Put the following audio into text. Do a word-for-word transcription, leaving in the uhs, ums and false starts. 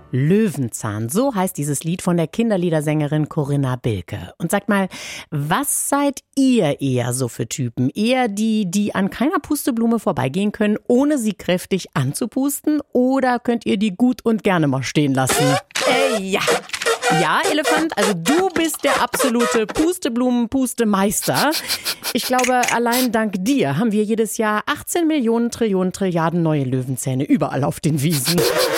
Löwenzahn, so heißt dieses Lied von der Kinderliedersängerin Corinna Bilke. Und sagt mal, was seid ihr eher so für Typen? Eher die, die an keiner Pusteblume vorbeigehen können, ohne sie kräftig anzupusten? Oder könnt ihr die gut und gerne mal stehen lassen? Äh, ja. Ja, Elefant, also du bist der absolute Pusteblumen-Pustemeister. Ich glaube, allein dank dir haben wir jedes Jahr achtzehn Millionen Trillionen Trilliarden neue Löwenzähne überall auf den Wiesen.